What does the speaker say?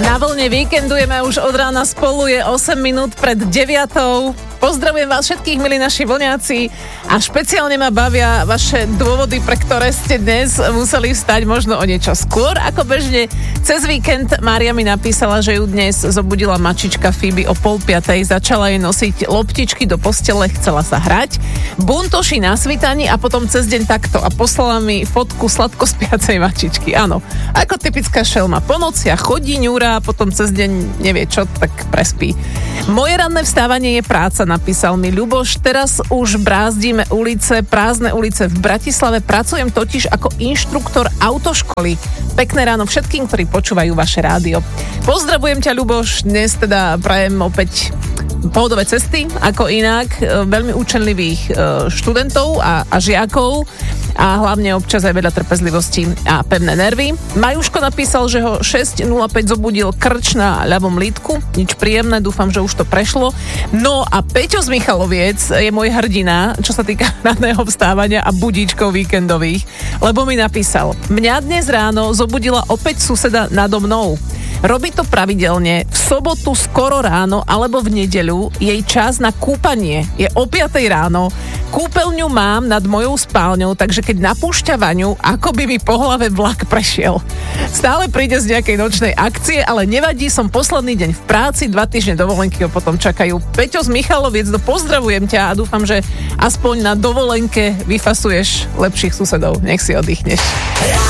Na vlne víkendujeme už od rána spolu, je 8 minút pred 9. Pozdravujem vás všetkých, milí naši vlňáci, a špeciálne ma bavia vaše dôvody, pre ktoré ste dnes museli vstať možno o niečo skôr ako bežne. Cez víkend Mária mi napísala, že ju dnes zobudila mačička Phoebe o 4:30, začala jej nosiť loptičky do postele, chcela sa hrať, buntoši na svítaní a potom cez deň takto a poslala mi fotku sladko spiacej mačičky. Áno, ako typická šelma, po nociach chodí, ňúra a potom cez deň nevie čo, tak prespí. Moje ranné vstávanie je práca, napísal mi Ľuboš. Teraz už brázdime ulice, prázdne ulice v Bratislave. Pracujem totiž ako inštruktor autoškoly. Pekné ráno všetkým, ktorí počúvajú vaše rádio. Pozdravujem ťa, Ľuboš. Dnes teda prajem opäť pohodové cesty, ako inak, veľmi učenlivých študentov a žiakov a hlavne občas aj veľa trpezlivosti a pevné nervy. Majuško napísal, že ho 6:05 zobudil krč na ľavom lítku. Nič príjemné, dúfam, že už to prešlo. No a Peťo z Michaloviec je môj hrdina, čo sa týka ranného vstávania a budíčkov víkendových, lebo mi napísal: mňa dnes ráno zobudila opäť suseda nado mnou. Robí to pravidelne, v sobotu skoro ráno alebo v nedeľu, jej čas na kúpanie je o 5 ráno. Kúpeľňu mám nad mojou spálňou, takže keď napúšťa vaňu, ako by mi po hlave vlak prešiel. Stále príde z nejakej nočnej akcie, ale nevadí, som posledný deň v práci, 2 týždne dovolenky ho potom čakajú. Peťo z Michaloviec, pozdravujem ťa a dúfam, že aspoň na dovolenke vyfasuješ lepších susedov. Nech si oddychneš.